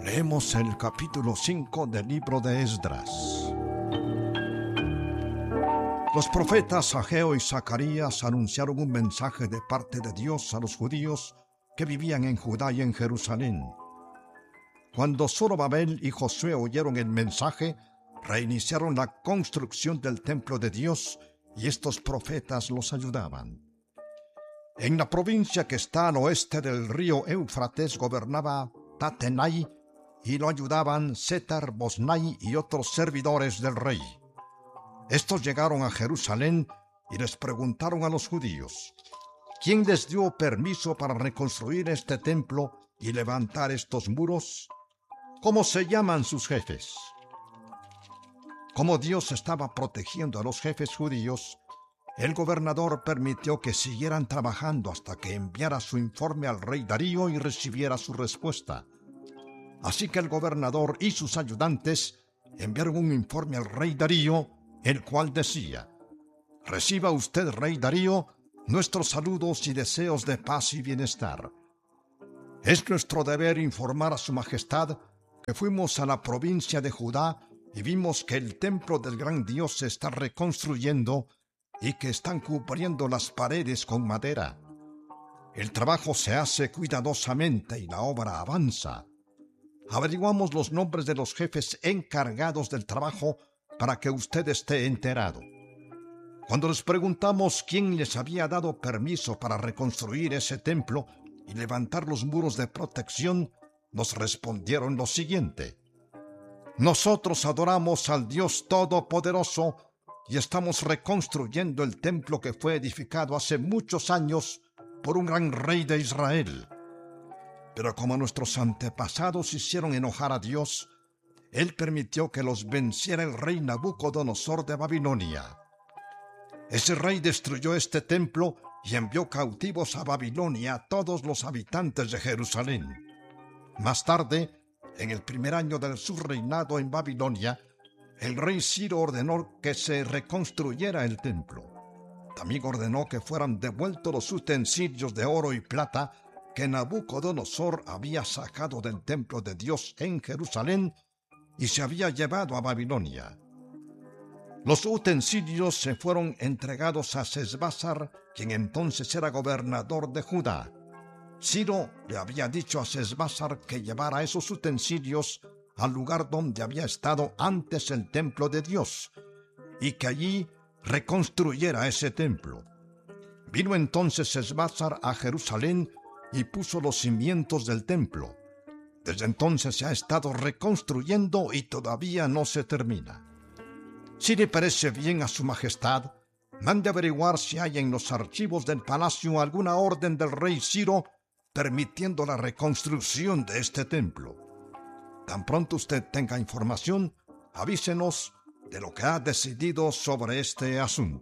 Leemos el capítulo 5 del libro de Esdras. Los profetas Ageo y Zacarías anunciaron un mensaje de parte de Dios a los judíos que vivían en Judá y en Jerusalén. Cuando Zorobabel y Josué oyeron el mensaje, reiniciaron la construcción del templo de Dios y estos profetas los ayudaban. En la provincia que está al oeste del río Éufrates gobernaba Tatenai y lo ayudaban Setar, Bosnai y otros servidores del rey. Estos llegaron a Jerusalén y les preguntaron a los judíos: ¿quién les dio permiso para reconstruir este templo y levantar estos muros? ¿Cómo se llaman sus jefes? Como Dios estaba protegiendo a los jefes judíos, el gobernador permitió que siguieran trabajando hasta que enviara su informe al rey Darío y recibiera su respuesta. Así que el gobernador y sus ayudantes enviaron un informe al rey Darío, el cual decía: «Reciba usted, rey Darío, nuestros saludos y deseos de paz y bienestar. Es nuestro deber informar a su majestad que fuimos a la provincia de Judá y vimos que el templo del gran Dios se está reconstruyendo y que están cubriendo las paredes con madera. El trabajo se hace cuidadosamente y la obra avanza. Averiguamos los nombres de los jefes encargados del trabajo para que usted esté enterado. Cuando les preguntamos quién les había dado permiso para reconstruir ese templo y levantar los muros de protección, nos respondieron lo siguiente: nosotros adoramos al Dios Todopoderoso y estamos reconstruyendo el templo que fue edificado hace muchos años por un gran rey de Israel. Pero como nuestros antepasados hicieron enojar a Dios, Él permitió que los venciera el rey Nabucodonosor de Babilonia. Ese rey destruyó este templo y envió cautivos a Babilonia a todos los habitantes de Jerusalén. Más tarde, en el primer año de su reinado en Babilonia, el rey Ciro ordenó que se reconstruyera el templo. También ordenó que fueran devueltos los utensilios de oro y plata que Nabucodonosor había sacado del templo de Dios en Jerusalén y se había llevado a Babilonia. Los utensilios se fueron entregados a Sesbazar, quien entonces era gobernador de Judá. Ciro le había dicho a Sesbazar que llevara esos utensilios al lugar donde había estado antes el templo de Dios y que allí reconstruyera ese templo. Vino entonces Sesbazar a Jerusalén y puso los cimientos del templo. Desde entonces se ha estado reconstruyendo y todavía no se termina. Si le parece bien a su majestad, mande averiguar si hay en los archivos del palacio alguna orden del rey Ciro permitiendo la reconstrucción de este templo. Tan pronto usted tenga información, avísenos de lo que ha decidido sobre este asunto».